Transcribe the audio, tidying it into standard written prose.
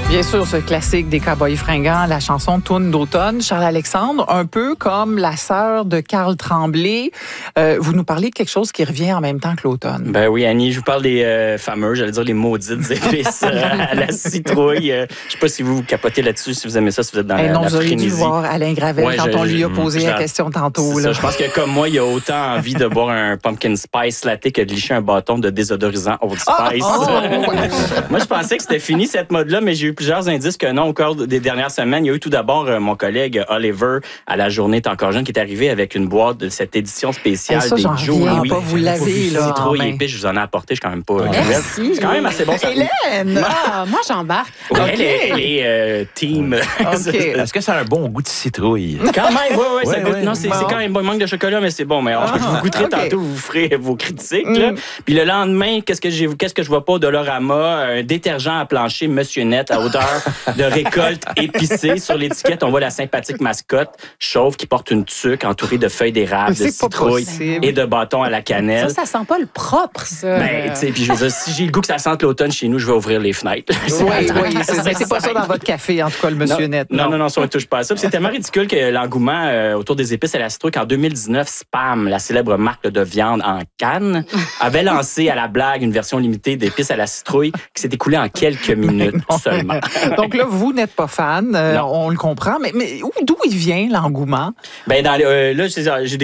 Bien sûr, ce classique des Cowboys fringants, la chanson Toune d'automne. Charles-Alexandre, un peu comme la sœur de Carl Tremblay, vous nous parlez de quelque chose qui revient en même temps que l'automne. Ben oui, Annie, je vous parle des fameux, j'allais dire les maudites épices à la citrouille. Je sais pas si vous capotez là-dessus, si vous aimez ça, si vous êtes dans la vous avez dû frénésie. voir Alain Gravel quand on lui a posé la je- question tantôt. C'est Là. ça. Je pense que comme moi, il a autant envie de boire un pumpkin spice latte que de licher un bâton de désodorisant Old Spice. Moi, je pensais que c'était fini cette mode-là, mais j'ai eu plusieurs indices que non au cours des dernières semaines. Il y a eu tout d'abord mon collègue Oliver à la journée T'es encore jeune qui est arrivé avec une boîte de cette édition spéciale ça, des j'en Joe reviens Louis. pas, vous l'avez, là, en Citrouille main. épicée, je vous en ai apporté, je suis quand même pas Merci. C'est quand même assez bon. Ça. Hélène! Ah, moi, j'embarque. Ouais, Ok. elle est team. OK. Est-ce que ça a un bon goût de citrouille? Quand même, oui, ça Ouais, goûte. ouais. Non, c'est quand même bon. Il manque de chocolat, mais c'est bon. Mais je vous goûterai OK. tantôt, vous ferez vos critiques. Là. Puis le lendemain, qu'est-ce que je vois pas au Dollarama? Un détergent à plancher Monsieur Net à odeur de récolte épicée. Sur l'étiquette, on voit la sympathique mascotte chauve qui porte une tuque entourée de feuilles d'érable, de C'est pas citrouille possible. et de bâtons à la cannelle. Ça sent pas le propre, ça. Ben, tu sais, puis je veux dire, si j'ai le goût que ça sente l'automne chez nous, je vais ouvrir les fenêtres. Oui, c'est pas ça dans votre café, en tout cas, le Monsieur Net. Non, ça ne touche pas à ça. Puis c'est tellement ridicule que l'engouement autour des épices à la citrouille, qu'en 2019, Spam, la célèbre marque de viande en canne, avait lancé à la blague une version limitée d'épices à la citrouille qui s'est écoulée en quelques minutes seulement. Donc là, vous n'êtes pas fan, on le comprend, mais d'où il vient l'engouement? Ben, là, j'ai